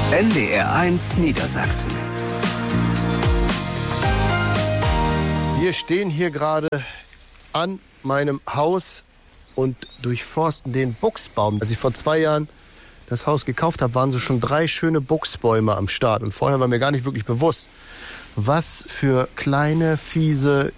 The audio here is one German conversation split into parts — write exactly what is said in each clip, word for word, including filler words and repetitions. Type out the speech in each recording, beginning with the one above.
N D R eins Niedersachsen. Wir stehen hier gerade an meinem Haus und durchforsten den Buchsbaum. Als ich vor zwei Jahren das Haus gekauft habe, waren so schon drei schöne Buchsbäume am Start. Und vorher war mir gar nicht wirklich bewusst, was für kleine, fiese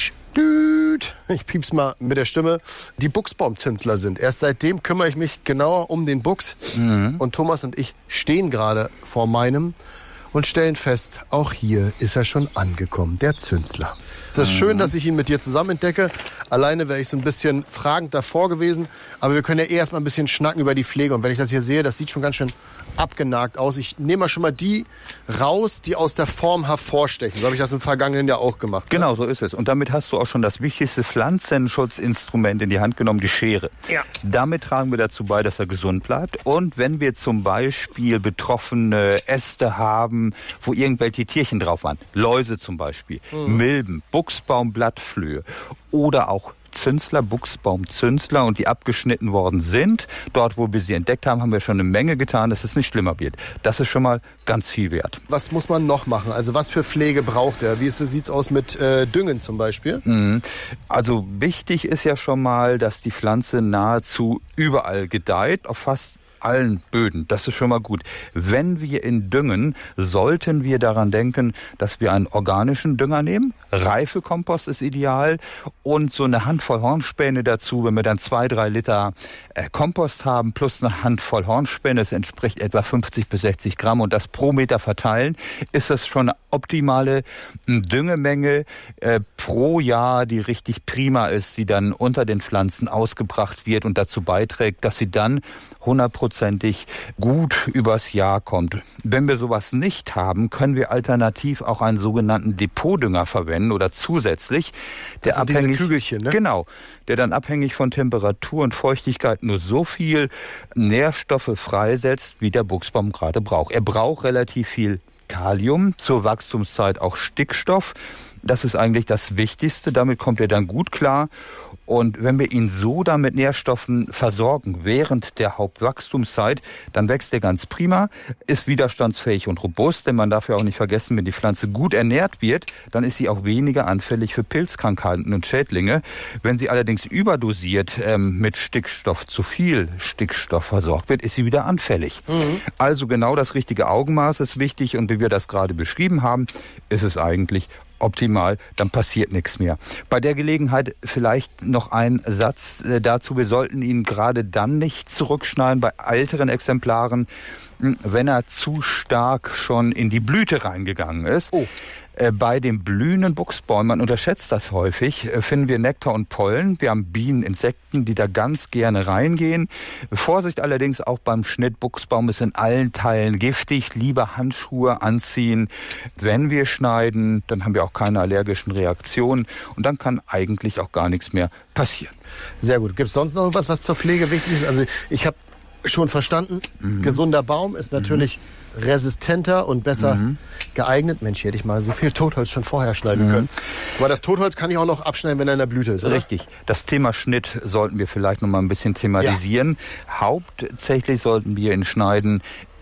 Stüt, ich piep's mal mit der Stimme, die Buchsbaumzünsler sind. Erst seitdem kümmere ich mich genauer um den Buchs. Mhm. Und Thomas und ich stehen gerade vor meinem und stellen fest, auch hier ist er schon angekommen, der Zünsler. Es ist mhm. schön, dass ich ihn mit dir zusammen entdecke. Alleine wäre ich so ein bisschen fragend davor gewesen. Aber wir können ja erst mal ein bisschen schnacken über die Pflege. Und wenn ich das hier sehe, das sieht schon ganz schön abgenagt aus. Ich nehme mal schon mal die raus, die aus der Form hervorstechen. So habe ich das im vergangenen Jahr auch gemacht. Genau, ne? So ist es. Und damit hast du auch schon das wichtigste Pflanzenschutzinstrument in die Hand genommen, die Schere. Ja. Damit tragen wir dazu bei, dass er gesund bleibt. Und wenn wir zum Beispiel betroffene Äste haben, wo irgendwelche Tierchen drauf waren, Läuse zum Beispiel, mhm. Milben, Buchsbaumblattflöhe oder auch Zünsler, Buchsbaumzünsler und die abgeschnitten worden sind. Dort, wo wir sie entdeckt haben, haben wir schon eine Menge getan, dass es nicht schlimmer wird. Das ist schon mal ganz viel wert. Was muss man noch machen? Also was für Pflege braucht er? Wie sieht es aus mit äh, Düngen zum Beispiel? Mhm. Also wichtig ist ja schon mal, dass die Pflanze nahezu überall gedeiht, auf fast allen Böden. Das ist schon mal gut. Wenn wir ihn düngen, sollten wir daran denken, dass wir einen organischen Dünger nehmen. Reifekompost ist ideal und so eine Handvoll Hornspäne dazu. Wenn wir dann zwei, drei Liter äh, Kompost haben plus eine Handvoll Hornspäne, das entspricht etwa fünfzig bis sechzig Gramm und das pro Meter verteilen, ist das schon eine optimale Düngemenge äh, pro Jahr, die richtig prima ist, die dann unter den Pflanzen ausgebracht wird und dazu beiträgt, dass sie dann hundertprozentig gut übers Jahr kommt. Wenn wir sowas nicht haben, können wir alternativ auch einen sogenannten Depotdünger verwenden oder zusätzlich. Der das sind abhängig, diese Kügelchen, ne? Genau, der dann abhängig von Temperatur und Feuchtigkeit nur so viel Nährstoffe freisetzt, wie der Buchsbaum gerade braucht. Er braucht relativ viel Kalium, zur Wachstumszeit auch Stickstoff. Das ist eigentlich das Wichtigste, damit kommt er dann gut klar. Und wenn wir ihn so dann mit Nährstoffen versorgen während der Hauptwachstumszeit, dann wächst er ganz prima, ist widerstandsfähig und robust, denn man darf ja auch nicht vergessen, wenn die Pflanze gut ernährt wird, dann ist sie auch weniger anfällig für Pilzkrankheiten und Schädlinge. Wenn sie allerdings überdosiert ähm, mit Stickstoff, zu viel Stickstoff versorgt wird, ist sie wieder anfällig. Mhm. Also genau das richtige Augenmaß ist wichtig und wie wir das gerade beschrieben haben, ist es eigentlich optimal, dann passiert nichts mehr. Bei der Gelegenheit vielleicht noch ein Satz dazu. Wir sollten ihn gerade dann nicht zurückschneiden bei älteren Exemplaren, wenn er zu stark schon in die Blüte reingegangen ist. Oh. Bei den blühenden Buchsbäumen, man unterschätzt das häufig, finden wir Nektar und Pollen. Wir haben Bienen, Insekten, die da ganz gerne reingehen. Vorsicht allerdings auch beim Schnitt. Buchsbaum ist in allen Teilen giftig. Lieber Handschuhe anziehen. Wenn wir schneiden, dann haben wir auch keine allergischen Reaktionen. Und dann kann eigentlich auch gar nichts mehr passieren. Sehr gut. Gibt es sonst noch irgendwas, was zur Pflege wichtig ist? Also ich habe schon verstanden, mhm. gesunder Baum ist natürlich mhm. resistenter und besser mhm. geeignet. Mensch, hier hätte ich mal so viel Totholz schon vorher schneiden mhm. können. Aber das Totholz kann ich auch noch abschneiden, wenn er in der Blüte ist, oder? Richtig. Das Thema Schnitt sollten wir vielleicht noch mal ein bisschen thematisieren. Ja. Hauptsächlich sollten wir ihn schneiden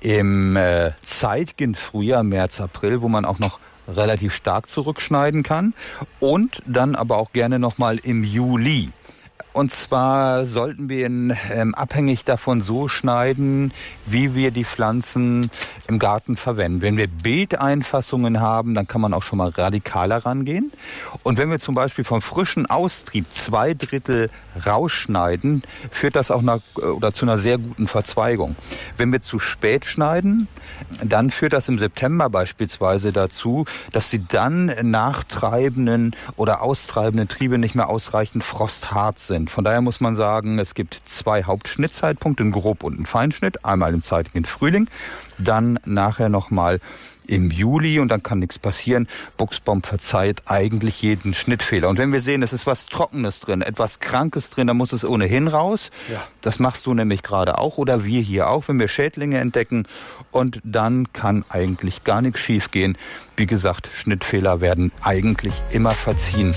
im äh, zeitigen Frühjahr, März, April, wo man auch noch relativ stark zurückschneiden kann. Und dann aber auch gerne noch mal im Juli. Und zwar sollten wir ihn ähm, abhängig davon so schneiden, wie wir die Pflanzen im Garten verwenden. Wenn wir Beeteinfassungen haben, dann kann man auch schon mal radikaler rangehen. Und wenn wir zum Beispiel vom frischen Austrieb zwei Drittel rausschneiden, führt das auch nach, oder zu einer sehr guten Verzweigung. Wenn wir zu spät schneiden, dann führt das im September beispielsweise dazu, dass die dann nachtreibenden oder austreibenden Triebe nicht mehr ausreichend frosthart sind. Von daher muss man sagen, es gibt zwei Hauptschnittzeitpunkte, einen Grob- und einen Feinschnitt. Einmal im zeitigen Frühling, dann nachher nochmal im Juli und dann kann nichts passieren. Buchsbaum verzeiht eigentlich jeden Schnittfehler. Und wenn wir sehen, es ist was Trockenes drin, etwas Krankes drin, dann muss es ohnehin raus. Ja. Das machst du nämlich gerade auch oder wir hier auch, wenn wir Schädlinge entdecken. Und dann kann eigentlich gar nichts schief gehen. Wie gesagt, Schnittfehler werden eigentlich immer verziehen.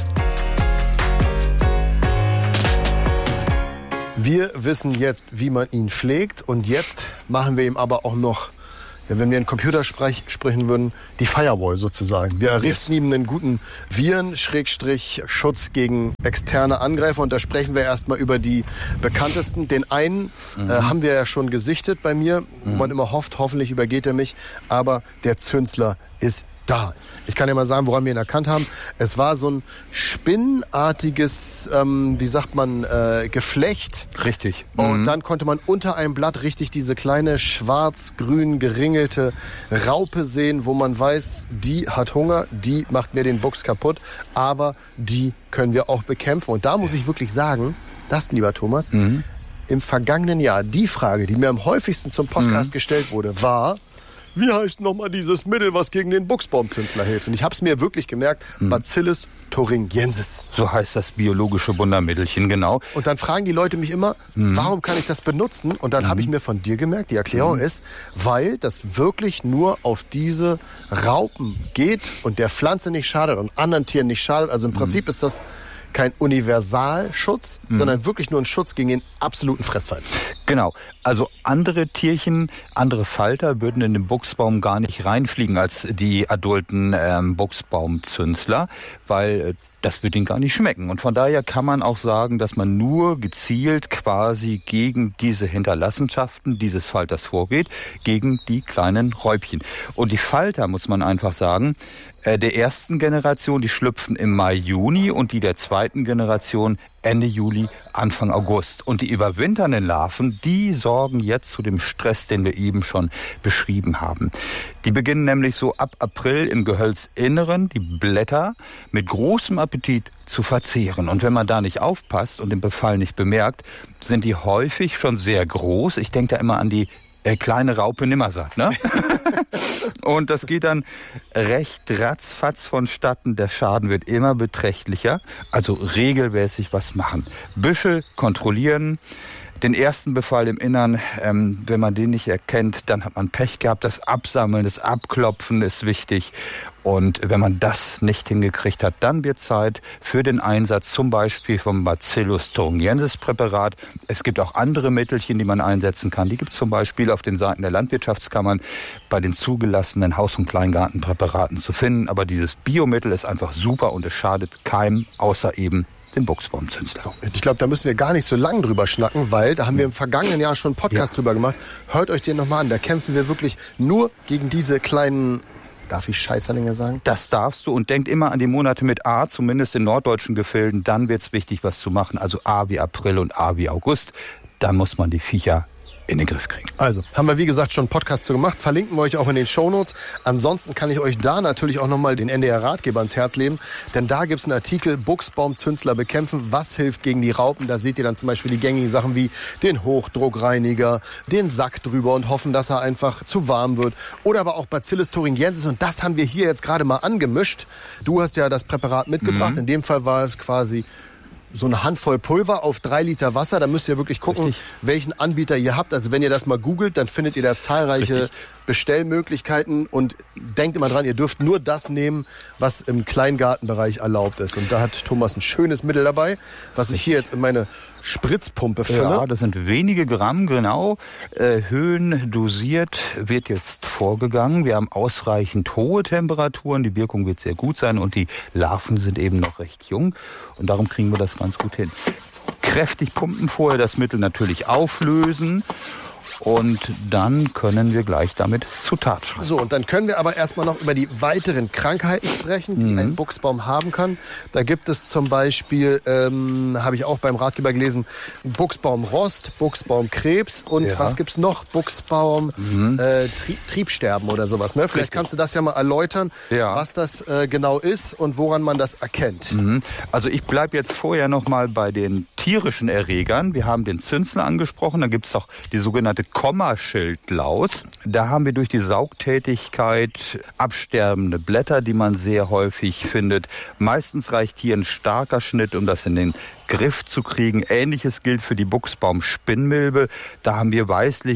Wir wissen jetzt, wie man ihn pflegt und jetzt machen wir ihm aber auch noch ja, wenn wir in Computer sprech, sprechen würden, die Firewall sozusagen. Wir errichten yes. ihm einen guten Viren-Schutz gegen externe Angreifer und da sprechen wir erstmal über die bekanntesten. Den einen mhm. äh, haben wir ja schon gesichtet bei mir, mhm. wo man immer hofft, hoffentlich übergeht er mich, aber der Zünzler ist da. Ich kann ja mal sagen, woran wir ihn erkannt haben. Es war so ein spinnartiges, ähm, wie sagt man, äh, Geflecht. Richtig. Und mhm. dann konnte man unter einem Blatt richtig diese kleine schwarz-grün geringelte Raupe sehen, wo man weiß, die hat Hunger, die macht mir den Buchs kaputt, aber die können wir auch bekämpfen. Und da muss ich wirklich sagen, das, lieber Thomas, mhm. im vergangenen Jahr, die Frage, die mir am häufigsten zum Podcast mhm. gestellt wurde, war: Wie heißt nochmal dieses Mittel, was gegen den Buchsbaumzünsler hilft? Und ich habe es mir wirklich gemerkt, hm. Bacillus thuringiensis. So heißt das biologische Wundermittelchen, genau. Und dann fragen die Leute mich immer, hm. warum kann ich das benutzen? Und dann hm. habe ich mir von dir gemerkt, die Erklärung hm. ist, weil das wirklich nur auf diese Raupen geht und der Pflanze nicht schadet und anderen Tieren nicht schadet. Also im hm. Prinzip ist das kein Universalschutz, mhm. sondern wirklich nur ein Schutz gegen den absoluten Fressfeind. Genau. Also andere Tierchen, andere Falter würden in den Buchsbaum gar nicht reinfliegen als die adulten ähm, Buchsbaumzünsler, weil äh, das wird ihnen gar nicht schmecken. Und von daher kann man auch sagen, dass man nur gezielt quasi gegen diese Hinterlassenschaften dieses Falters vorgeht, gegen die kleinen Räubchen. Und die Falter, muss man einfach sagen, äh, der ersten Generation, die schlüpfen im Mai, Juni und die der zweiten Generation Ende Juli, Anfang August. Und die überwinternden Larven, die sorgen jetzt zu dem Stress, den wir eben schon beschrieben haben. Die beginnen nämlich so ab April im Gehölzinneren die Blätter mit großem Appetit zu verzehren. Und wenn man da nicht aufpasst und den Befall nicht bemerkt, sind die häufig schon sehr groß. Ich denke da immer an die äh, kleine Raupe Nimmersatt, ne? Und das geht dann recht ratzfatz vonstatten. Der Schaden wird immer beträchtlicher. Also regelmäßig was machen. Büschel kontrollieren. Den ersten Befall im Innern, ähm, wenn man den nicht erkennt, dann hat man Pech gehabt. Das Absammeln, das Abklopfen ist wichtig. Und wenn man das nicht hingekriegt hat, dann wird Zeit für den Einsatz zum Beispiel vom Bacillus thuringiensis Präparat. Es gibt auch andere Mittelchen, die man einsetzen kann. Die gibt es zum Beispiel auf den Seiten der Landwirtschaftskammern bei den zugelassenen Haus- und Kleingartenpräparaten zu finden. Aber dieses Biomittel ist einfach super und es schadet keinem, außer eben den Buchsbaumzünsler. So, ich glaube, da müssen wir gar nicht so lange drüber schnacken, weil da haben wir im vergangenen Jahr schon einen Podcast ja. drüber gemacht. Hört euch den nochmal an. Da kämpfen wir wirklich nur gegen diese kleinen... Darf ich Scheißerlinge sagen? Das darfst du und denkt immer an die Monate mit A, zumindest in norddeutschen Gefilden. Dann wird's wichtig, was zu machen. Also A wie April und A wie August. Dann muss man die Viecher in den Griff kriegen. Also, haben wir wie gesagt schon einen Podcast zu gemacht. Verlinken wir euch auch in den Shownotes. Ansonsten kann ich euch da natürlich auch nochmal den N D R-Ratgeber ans Herz legen. Denn da gibt's einen Artikel, Buchsbaumzünsler bekämpfen, was hilft gegen die Raupen. Da seht ihr dann zum Beispiel die gängigen Sachen wie den Hochdruckreiniger, den Sack drüber und hoffen, dass er einfach zu warm wird. Oder aber auch Bacillus thuringiensis. Und das haben wir hier jetzt gerade mal angemischt. Du hast ja das Präparat mitgebracht. Mhm. In dem Fall war es quasi so eine Handvoll Pulver auf drei Liter Wasser. Da müsst ihr wirklich gucken, Richtig. welchen Anbieter ihr habt. Also wenn ihr das mal googelt, dann findet ihr da zahlreiche Richtig. Bestellmöglichkeiten. Und denkt immer dran, ihr dürft nur das nehmen, was im Kleingartenbereich erlaubt ist. Und da hat Thomas ein schönes Mittel dabei, was ich hier jetzt in meine Spritzpumpe fülle. Ja, das sind wenige Gramm, genau. Äh, Höhen dosiert wird jetzt vorgegangen. Wir haben ausreichend hohe Temperaturen. Die Wirkung wird sehr gut sein und die Larven sind eben noch recht jung. Und darum kriegen wir das ganz gut hin. Kräftig pumpen, vorher das Mittel natürlich auflösen. Und dann können wir gleich damit zur Tat schreiten. So, und dann können wir aber erstmal noch über die weiteren Krankheiten sprechen, die mhm. ein Buchsbaum haben kann. Da gibt es zum Beispiel, ähm, habe ich auch beim Ratgeber gelesen, Buchsbaumrost, Buchsbaumkrebs und ja. was gibt's noch? Buchsbaum mhm. äh, Tri- Triebsterben oder sowas. Ne? Vielleicht Richtig. kannst du das ja mal erläutern, ja. was das äh, genau ist und woran man das erkennt. Mhm. Also ich bleibe jetzt vorher noch mal bei den tierischen Erregern. Wir haben den Zünsler angesprochen, dann gibt's auch die sogenannte Kommaschildlaus. Da haben wir durch die Saugtätigkeit absterbende Blätter, die man sehr häufig findet. Meistens reicht hier ein starker Schnitt, um das in den Griff zu kriegen. Ähnliches gilt für die Buchsbaumspinnmilbe. Da haben wir weißlich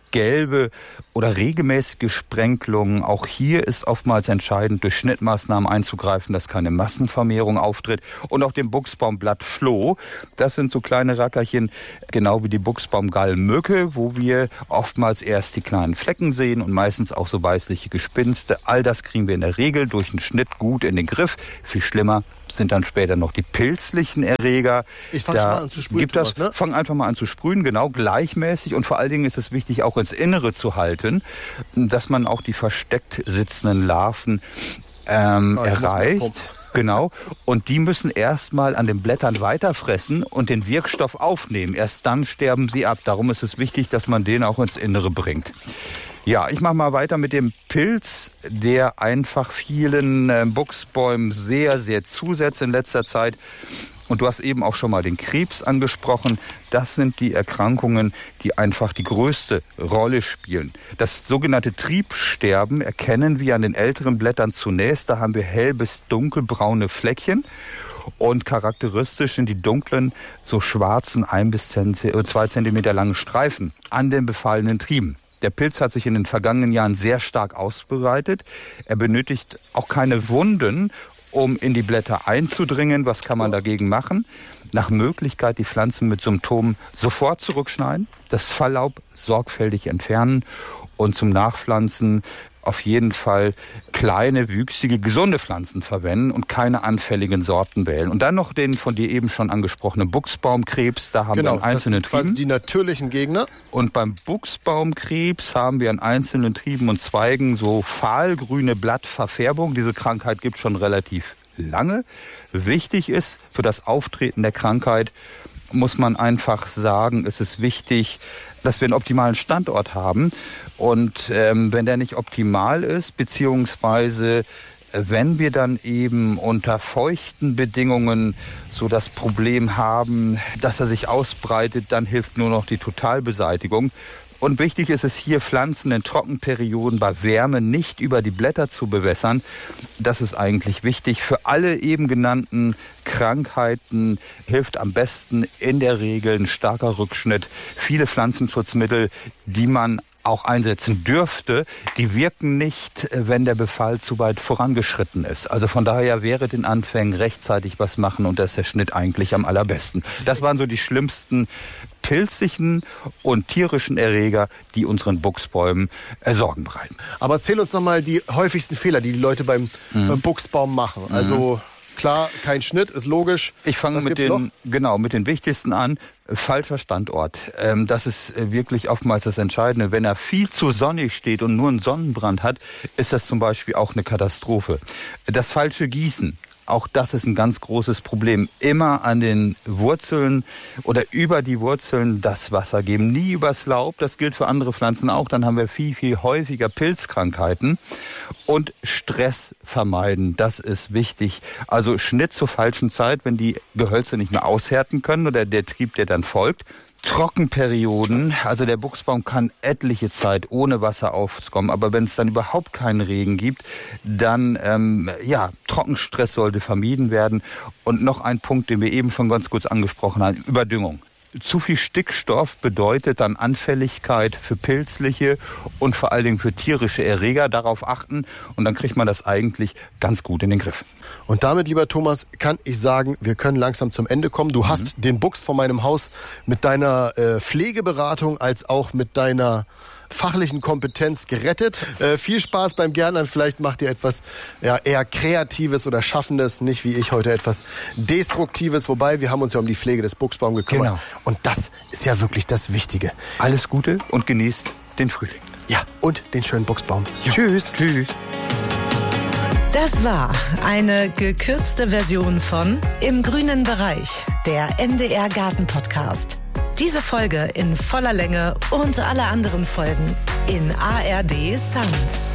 gelbe oder regelmäßige Sprenkelungen. Auch hier ist oftmals entscheidend, durch Schnittmaßnahmen einzugreifen, dass keine Massenvermehrung auftritt. Und auch dem Buchsbaumblattfloh. Das sind so kleine Rackerchen, genau wie die Buchsbaumgallmücke, wo wir oftmals erst die kleinen Flecken sehen und meistens auch so weißliche Gespinste. All das kriegen wir in der Regel durch einen Schnitt gut in den Griff. Viel schlimmer sind dann später noch die pilzlichen Erreger. Ich fange schon mal an zu sprühen, gibt das, Thomas, ne? Fang einfach mal an zu sprühen, genau, gleichmäßig. Und vor allen Dingen ist es wichtig, auch ins Innere zu halten, dass man auch die versteckt sitzenden Larven ähm, oh, erreicht. Genau. Und die müssen erstmal an den Blättern weiterfressen und den Wirkstoff aufnehmen. Erst dann sterben sie ab. Darum ist es wichtig, dass man den auch ins Innere bringt. Ja, ich mache mal weiter mit dem Pilz, der einfach vielen äh, Buchsbäumen sehr, sehr zusetzt in letzter Zeit. Und du hast eben auch schon mal den Krebs angesprochen. Das sind die Erkrankungen, die einfach die größte Rolle spielen. Das sogenannte Triebsterben erkennen wir an den älteren Blättern zunächst. Da haben wir hell bis dunkelbraune Fleckchen. Und charakteristisch sind die dunklen, so schwarzen, ein bis zwei Zentimeter langen Streifen an den befallenen Trieben. Der Pilz hat sich in den vergangenen Jahren sehr stark ausbreitet. Er benötigt auch keine Wunden, um in die Blätter einzudringen. Was kann man dagegen machen? Nach Möglichkeit die Pflanzen mit Symptomen sofort zurückschneiden, das Falllaub sorgfältig entfernen und zum Nachpflanzen auf jeden Fall kleine, wüchsige, gesunde Pflanzen verwenden und keine anfälligen Sorten wählen. Und dann noch den von dir eben schon angesprochenen Buchsbaumkrebs. Da haben genau, wir an einzelnen das sind quasi Trieben. die natürlichen Gegner. Und beim Buchsbaumkrebs haben wir an einzelnen Trieben und Zweigen so fahlgrüne Blattverfärbung. Diese Krankheit gibt es schon relativ lange. Wichtig ist für das Auftreten der Krankheit, muss man einfach sagen, es ist wichtig, dass wir einen optimalen Standort haben. Und ähm, wenn der nicht optimal ist, beziehungsweise wenn wir dann eben unter feuchten Bedingungen so das Problem haben, dass er sich ausbreitet, dann hilft nur noch die Totalbeseitigung. Und wichtig ist es hier, Pflanzen in Trockenperioden bei Wärme nicht über die Blätter zu bewässern. Das ist eigentlich wichtig. Für alle eben genannten Krankheiten hilft am besten in der Regel ein starker Rückschnitt. Viele Pflanzenschutzmittel, die man auch einsetzen dürfte, die wirken nicht, wenn der Befall zu weit vorangeschritten ist. Also von daher wäre den Anfängen rechtzeitig was machen und das ist der Schnitt eigentlich am allerbesten. Das waren so die schlimmsten pilzlichen und tierischen Erreger, die unseren Buchsbäumen äh, Sorgen bereiten. Aber erzähl uns noch mal die häufigsten Fehler, die die Leute beim mhm. Buchsbaum machen. Also klar, kein Schnitt, ist logisch. Ich fange mit den, genau, mit den wichtigsten an. Falscher Standort. Ähm, das ist wirklich oftmals das Entscheidende. Wenn er viel zu sonnig steht und nur einen Sonnenbrand hat, ist das zum Beispiel auch eine Katastrophe. Das falsche Gießen. Auch das ist ein ganz großes Problem. Immer an den Wurzeln oder über die Wurzeln das Wasser geben. Nie übers Laub. Das gilt für andere Pflanzen auch. Dann haben wir viel, viel häufiger Pilzkrankheiten. Und Stress vermeiden. Das ist wichtig. Also Schnitt zur falschen Zeit, wenn die Gehölze nicht mehr aushärten können oder der Trieb, der dann folgt. Trockenperioden, also der Buchsbaum kann etliche Zeit ohne Wasser aufkommen, aber wenn es dann überhaupt keinen Regen gibt, dann ähm, ja, Trockenstress sollte vermieden werden. Und noch ein Punkt, den wir eben schon ganz kurz angesprochen haben, Überdüngung. Zu viel Stickstoff bedeutet dann Anfälligkeit für pilzliche und vor allen Dingen für tierische Erreger. Darauf achten und dann kriegt man das eigentlich ganz gut in den Griff. Und damit, lieber Thomas, kann ich sagen, wir können langsam zum Ende kommen. Du mhm. hast den Buchs vor meinem Haus mit deiner äh, Pflegeberatung als auch mit deiner fachlichen Kompetenz gerettet. Äh, viel Spaß beim Gärtnern. Vielleicht macht ihr etwas ja, eher Kreatives oder Schaffendes, nicht wie ich heute etwas Destruktives. Wobei, wir haben uns ja um die Pflege des Buchsbaums gekümmert. Genau. Und das ist ja wirklich das Wichtige. Alles Gute und genießt den Frühling. Ja, und den schönen Buchsbaum. Ja. Tschüss. Tschüss. Das war eine gekürzte Version von Im grünen Bereich, der N D R Garten Podcast. Diese Folge in voller Länge und alle anderen Folgen in A R D Sounds.